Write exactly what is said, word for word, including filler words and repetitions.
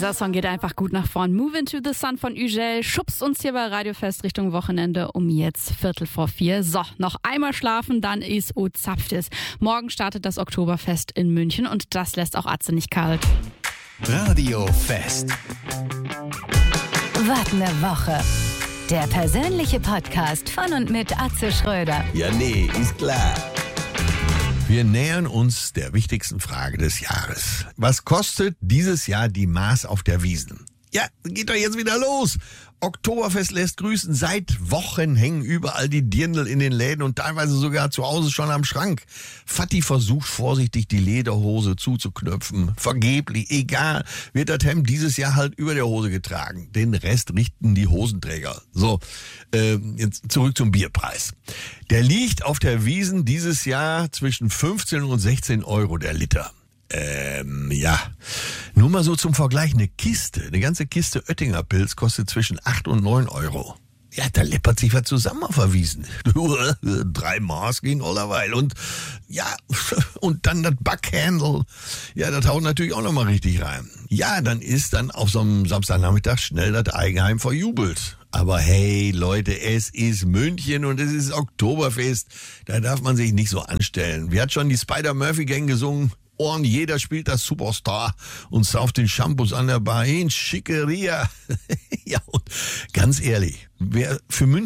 Dieser Song geht einfach gut nach vorn. Move into the Sun von Ugel schubst uns hier bei Radio Fest Richtung Wochenende um jetzt Viertel vor vier. So, noch einmal schlafen, dann ist o zapft es. Morgen startet das Oktoberfest in München und das lässt auch Atze nicht kalt. Radio Fest. Wat ne Woche. Der persönliche Podcast von und mit Atze Schröder. Ja, nee, ist klar. Wir nähern uns der wichtigsten Frage des Jahres. Was kostet dieses Jahr die Maß auf der Wiesn? Ja, geht doch jetzt wieder los. Oktoberfest lässt grüßen. Seit Wochen hängen überall die Dirndl in den Läden und teilweise sogar zu Hause schon am Schrank. Vati versucht vorsichtig die Lederhose zuzuknöpfen. Vergeblich, egal, wird das Hemd dieses Jahr halt über der Hose getragen. Den Rest richten die Hosenträger. So, äh, jetzt zurück zum Bierpreis. Der liegt auf der Wiesn dieses Jahr zwischen fünfzehn und sechzehn Euro der Liter. Ähm, ja. Nur mal so zum Vergleich, eine Kiste, eine ganze Kiste Oettinger Pilz kostet zwischen acht und neun Euro. Ja, da läppert sich was zusammen auf der Wiesn. Drei Maß gehen allerweil. Und ja, und dann das Backhandle. Ja, das haut natürlich auch nochmal richtig rein. Ja, dann ist dann auf so einem Samstagnachmittag schnell das Eigenheim verjubelt. Aber hey, Leute, es ist München und es ist Oktoberfest. Da darf man sich nicht so anstellen. Wie hat schon die Spider-Murphy-Gang gesungen? Ohren, jeder spielt das Superstar und sauft den Shampoos an der Bar hin. Schickeria. Ja, und ganz ehrlich, wer für München